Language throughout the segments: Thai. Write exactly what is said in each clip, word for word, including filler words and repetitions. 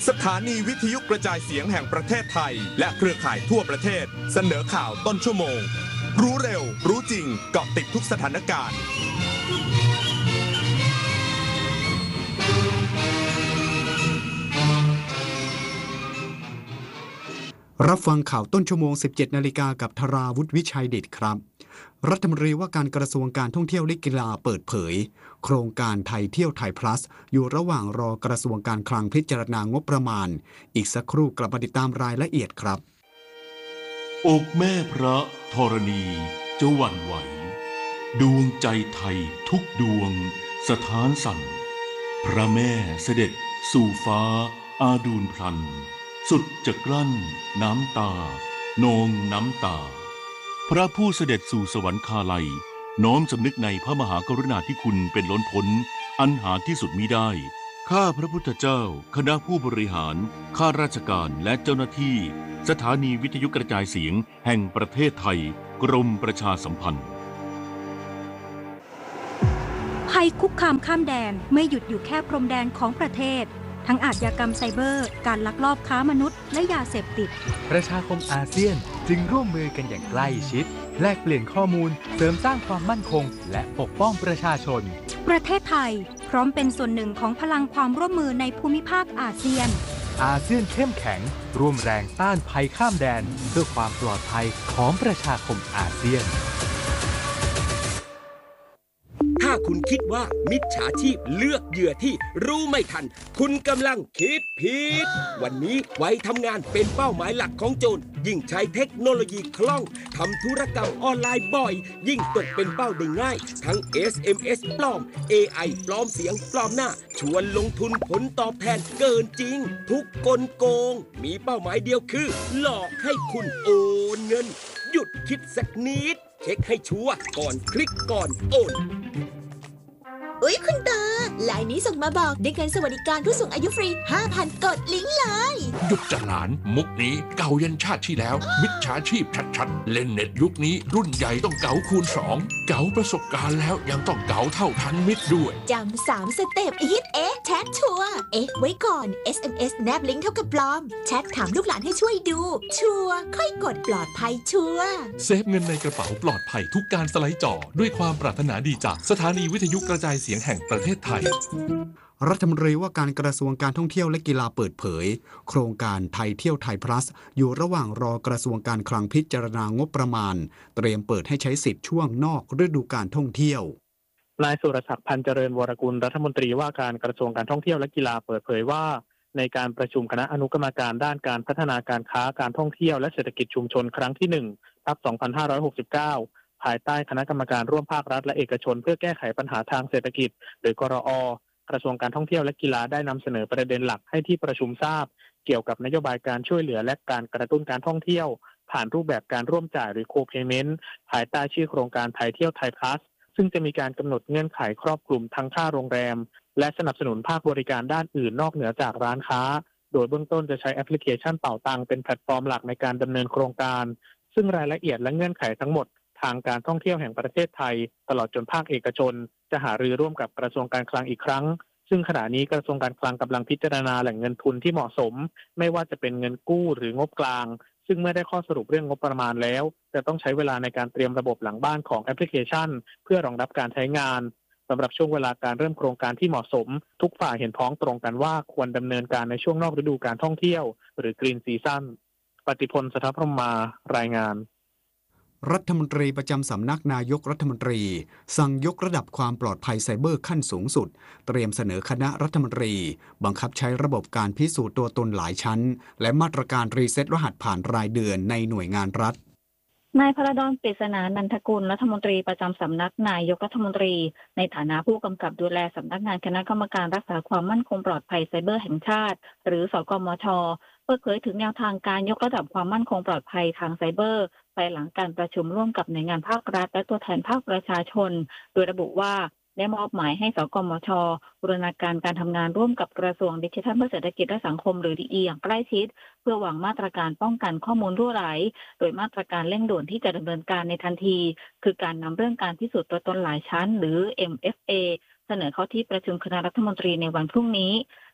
สถานีวิทยุกระจายเสียงแห่งประเทศไทยและเครือข่ายทั่วประเทศเสนอข่าวต้นชั่วโมงรู้เร็วรู้จริงเกาะติดทุกสถานการณ์รับฟังข่าวต้นชั่วโมง สิบเจ็ดนาฬิกา กับธราวุฒิวิชัยดิษฐ์ครับรัฐมนตรีว่าการกระทรวงการท่องเที่ยวและกีฬาเปิดเผยโครงการไทยเที่ยวไทย plus อยู่ระหว่างรอกระทรวงการคลังพิจารณางบประมาณอีกสักครู่กลับมาติดตามรายละเอียดครับอกแม่พระธรณีจะหวั่นไหวดวงใจไทยทุกดวงสถานสั่นพระแม่เสด็จสู่ฟ้าอาดูลพลันสุดจะกลั้นน้ำตานองน้ำตาพระผู้เสด็จสู่สวรรคาลัยน้อมสำนึกในพระมหากรุณาธิคุณเป็นล้นพ้นอันหาที่สุดมิได้ข้าพระพุทธเจ้าคณะผู้บริหารข้าราชการและเจ้าหน้าที่สถานีวิทยุกระจายเสียงแห่งประเทศไทยกรมประชาสัมพันธ์ภัยคุกคามข้ามแดนไม่หยุดอยู่แค่พรมแดนของประเทศทั้งอาชญากรรมไซเบอร์การลักลอบค้ามนุษย์และยาเสพติดประชาคมอาเซียนจึงร่วมมือกันอย่างใกล้ชิดแลกเปลี่ยนข้อมูลเสริมสร้างความมั่นคงและปกป้องประชาชนประเทศไทยพร้อมเป็นส่วนหนึ่งของพลังความร่วมมือในภูมิภาคอาเซียนอาเซียนเข้มแข็งร่วมแรงต้านภัยข้ามแดนเพื่อความปลอดภัยของประชาคมอาเซียนถ้าคุณคิดว่ามิจฉาชีพเลือกเหยื่อที่รู้ไม่ทันคุณกำลังคิดผิดวันนี้ไว้ทำงานเป็นเป้าหมายหลักของโจรยิ่งใช้เทคโนโลยีคล่องทำธุรกรรมออนไลน์บ่อยยิ่งตกเป็นเป้าได้ง่ายทั้ง เอส เอ็ม เอส ปลอม เอ ไอ ปลอมเสียงปลอมหน้าชวนลงทุนผลตอบแทนเกินจริงทุกกลโกงมีเป้าหมายเดียวคือหลอกให้คุณโอนเงินหยุดคิดสักนิดเช็คให้ชัวร์ก่อนคลิกก่อนโอนอุ๊ยคุณตาไลน์นี้ส่งมาบอกได้เงินสวัสดิการผู้สูงอายุฟรี ห้าพัน กดลิงก์เลยหยุดจะหลานมุกนี้เก่ายันชาติที่แล้วมิจฉาชีพชัดๆเล่นเน็ตยุคนี้รุ่นใหญ่ต้องเก๋าคูณสองเก๋าประสบการณ์แล้วยังต้องเก๋าเท่าทันมิตรด้วยจำสามสเต็ปอีทเอ๊ะแชทชัวร์เอ๊ะไว้ก่อน เอส เอ็ม เอส แนบลิงก์เท่ากับปลอมแชทถามลูกหลานให้ช่วยดูชัวร์ค่อยกดปลอดภัยชัวร์เซฟเงินในกระเป๋าปลอดภัยทุกการสไลด์จอด้วยความปรารถนาดีจากสถานีวิทยุกระจายเสียงแห่งประเทศไทยรัฐมนตรีว่าการกระทรวงการท่องเที่ยวและกีฬาเปิดเผยโครงการไทยเที่ยวไทย plus อยู่ระหว่างรอกระทรวงการคลังพิจารณางบประมาณเตรียมเปิดให้ใช้สิทธิ์ช่วงนอกฤดูกาลท่องเที่ยวนายสุรศักดิ์พันธ์เจริญวรกุลรัฐมนตรีว่าการกระทรวงการท่องเที่ยวและกีฬาเปิดเผยว่าในการประชุมคณะอนุกรรมการด้านการพัฒนาการค้าการท่องเที่ยวและเศรษฐกิจชุมชนครั้งที่หนึ่งทับสองพันห้าร้อยหกสิบเก้าภายใต้คณะกรรมการร่วมภาครัฐและเอกชนเพื่อแก้ไขปัญหาทางเศรษฐกิจหรือกรอกระทรวงการท่องเที่ยวและกีฬาได้นำเสนอประเด็นหลักให้ที่ประชุมทราบเกี่ยวกับนโยบายการช่วยเหลือและการกระตุ้นการท่องเที่ยวผ่านรูปแบบการร่วมจ่ายหรือโคเพย์เมนต์ภายใต้ชื่อโครงการไทยเที่ยวไทย plus ซึ่งจะมีการกำหนดเงื่อนไขครอบคลุมทั้งค่าโรงแรมและสนับสนุนภาคบริการด้านอื่นนอกเหนือจากร้านค้าโดยเบื้องต้นจะใช้แอปพลิเคชันเป๋าตังเป็นแพลตฟอร์มหลักในการดำเนินโครงการซึ่งรายละเอียดและเงื่อนไขทั้งหมดทางการท่องเที่ยวแห่งประเทศไทยตลอดจนภาคเอกชนจะหารือร่วมกับกระทรวงการคลังอีกครั้งซึ่งขณะนี้กระทรวงการคลังกำลังพิจารณาแหล่งเงินทุนที่เหมาะสมไม่ว่าจะเป็นเงินกู้หรืองบกลางซึ่งเมื่อได้ข้อสรุปเรื่องงบประมาณแล้วจะต้องใช้เวลาในการเตรียมระบบหลังบ้านของแอปพลิเคชันเพื่อรองรับการใช้งานสำหรับช่วงเวลาการเริ่มโครงการที่เหมาะสมทุกฝ่ายเห็นพ้องตรงกันว่าควรดำเนินการในช่วงนอกฤดูการท่องเที่ยวหรือกรีนซีซั่นปฏิพล สถพรหมารายงานรัฐมนตรีประจำสำนักนายกรัฐมนตรีสั่งยกระดับความปลอดภัยไซเบอร์ขั้นสูงสุดเตรียมเสนอคณะรัฐมนตรีบังคับใช้ระบบการพิสูจน์ตัวตนหลายชั้นและมาตรการรีเซ็ตรหัสผ่านรายเดือนในหน่วยงานรัฐนายพระดอนปริศนานันทกุลรัฐมนตรีประจำสำนักนายกรัฐมนตรีในฐานะผู้กำกับดูแลสำนักงานคณะกรรมการรักษาความมั่นคงปลอดภัยไซเบอร์แห่งชาติหรือสกมช.เปิดเผยถึงแนวทางการยกระดับความมั่นคงปลอดภัยทางไซเบอร์ภายหลังการประชุมร่วมกับหน่วยงานภาครัฐและตัวแทนภาคประชาชนโดยระบุว่าได้มอบหมายให้สกมช.บูรณาการการทำงานร่วมกับกระทรวงดิจิทัลเพื่อเศรษฐกิจและสังคมหรือ ดี อี อย่างใกล้ชิดเพื่อวางมาตรการป้องกันข้อมูลรั่วไหลโดยมาตรการเร่งด่วนที่จะดำเนินการในทันทีคือการนำเรื่องการพิสูจน์ตัวตนหลายชั้นหรือ เอ็ม เอฟ เอ เสนอเข้าที่ประชุมคณะรัฐมนตรีในวันพรุ่งนี้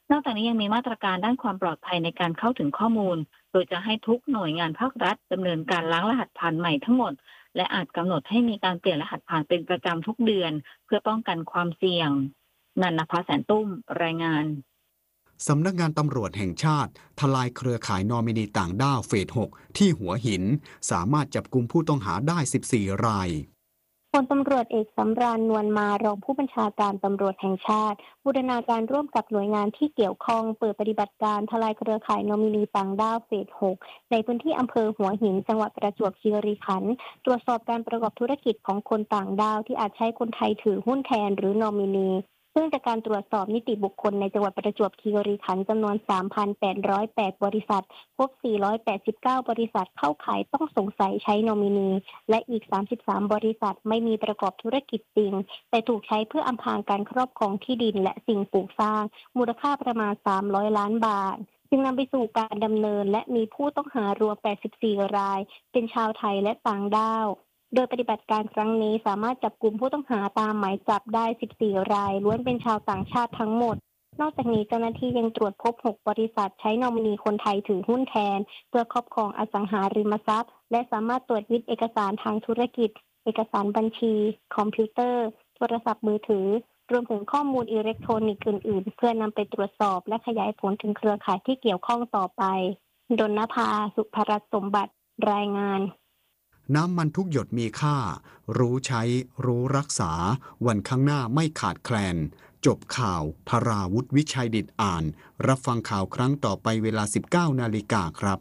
นอกจากนี้ยังมีมาตรการด้านความปลอดภัยในการเข้าถึงข้อมูลโดยจะให้ทุกหน่วยงานภาครัฐดำเนินการล้างรหัสผ่านใหม่ทั้งหมดและอาจกำหนดให้มีการเปลี่ยนรหัสผ่านเป็นประจำทุกเดือนเพื่อป้องกันความเสี่ยงนันนภาแสนตุ้มรายงานสำนักงานตำรวจแห่งชาติทลายเครือข่ายนอมินีต่างด้าวเฟสหกที่หัวหินสามารถจับกุมผู้ต้องหาได้สิบสี่รายพลตำรวจเอกสำราญนวลมารองผู้บัญชาการตำรวจแห่งชาติบูรณาการร่วมกับหน่วยงานที่เกี่ยวข้องเปิดปฏิบัติการทลายเครือข่ายนอมินีต่างด้าวเฟสหกในพื้นที่อำเภอหัวหินจังหวัดประจวบคีรีขันธ์ตรวจสอบการประกอบธุรกิจของคนต่างด้าวที่อาจใช้คนไทยถือหุ้นแทนหรือนอมินีซึ่งจากการตรวจสอบนิติบุคคลในจังหวัดประจวบคีรีขันธ์จำนวน สามพันแปดร้อยแปด บริษัทพบสี่ร้อยแปดสิบเก้า บริษัทเข้าข่ายต้องสงสัยใช้นอมินีและอีกสามสิบสามบริษัทไม่มีประกอบธุรกิจจริงแต่ถูกใช้เพื่ออำพรางการครอบครองที่ดินและสิ่งปลูกสร้างมูลค่าประมาณสามร้อยล้านบาทจึงนำไปสู่การดำเนินและมีผู้ต้องหารวมแปดสิบสี่รายเป็นชาวไทยและต่างด้าวโดยปฏิบัติการครั้งนี้สามารถจับกุมผู้ต้องหาตามหมายจับได้สิบสี่รายล้วนเป็นชาวต่างชาติทั้งหมดนอกจากนี้เจ้าหน้าที่ยังตรวจพบหกบริษัทใช้นอมินีคนไทยถือหุ้นแทนเพื่อครอบครองอสังหาริมทรัพย์และสามารถตรวจยึดเอกสารทางธุรกิจเอกสารบัญชีคอมพิวเตอร์โทรศัพท์มือถือรวมถึงข้อมูลอิเล็กทรอนิกส์อื่นๆเพื่อนำไปตรวจสอบและขยายผลถึงเครือข่ายที่เกี่ยวข้องต่อไปดลนภาสุภรัตน์สมบัติรายงานน้ำมันทุกหยดมีค่ารู้ใช้รู้รักษาวันข้างหน้าไม่ขาดแคลนจบข่าวธราวุฒิวิชัยดิษฐ์อ่านรับฟังข่าวครั้งต่อไปเวลา สิบเก้านาฬิกาครับ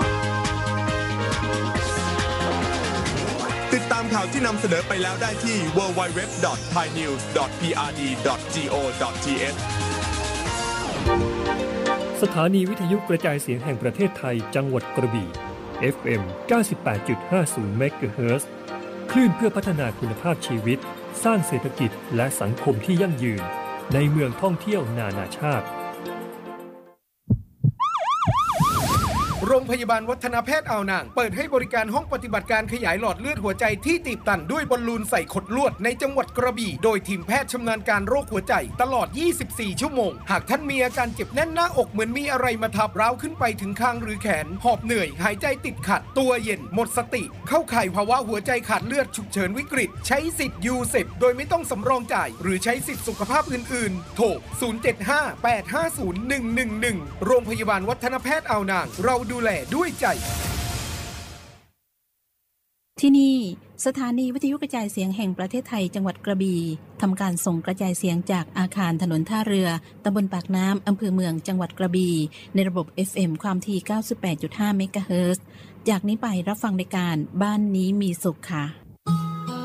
ติดตามข่าวที่นำเสนอไปแล้วได้ที่ ดับเบิลยู ดับเบิลยู ดับเบิลยู ดอท ไทยนิวส์ ดอท พี อาร์ ดี ดอท จี โอ ดอท ที เอชสถานีวิทยุกระจายเสียงแห่งประเทศไทยจังหวัดกระบี่ เอฟ เอ็ม เก้าสิบแปดจุดห้าศูนย์ เมกะเฮิรตซ์ คลื่นเพื่อพัฒนาคุณภาพชีวิตสร้างเศรษฐกิจและสังคมที่ยั่งยืนในเมืองท่องเที่ยวนานาชาติโรงพยาบาลวัฒนแพทย์อ่าวนางเปิดให้บริการห้องปฏิบัติการขยายหลอดเลือดหัวใจที่ตีบตันด้วยบอลลูนใส่ขดลวดในจังหวัดกระบี่โดยทีมแพทย์ชำนาญการโรคหัวใจตลอดยี่สิบสี่ชั่วโมงหากท่านมีอาการเจ็บแน่นหน้าอกเหมือนมีอะไรมาทับร้าวขึ้นไปถึงคางหรือแขนหอบเหนื่อยหายใจติดขัดตัวเย็นหมดสติเข้าข่ายภาวะหัวใจขาดเลือดฉุกเฉินวิกฤตใช้สิทธิ์ยูเซปโดยไม่ต้องสำรองจ่ายหรือใช้สิทธิสุขภาพอื่นๆโทรศูนย์ เจ็ด ห้า แปด ห้า ศูนย์ หนึ่ง หนึ่ง หนึ่งโรงพยาบาลวัฒนแพทย์อ่าวนางเราดูแลด้วยใจที่นี่สถานีวิทยุกระจายเสียงแห่งประเทศไทยจังหวัดกระบี่ทำการส่งกระจายเสียงจากอาคารถนนท่าเรือตำบลปากน้ำอำเภอเมืองจังหวัดกระบี่ในระบบ เอฟ เอ็ม ความถี่ เก้าสิบแปดจุดห้า เมกะเฮิรตซ์จากนี้ไปรับฟังรายการบ้านนี้มีสุขค่ะ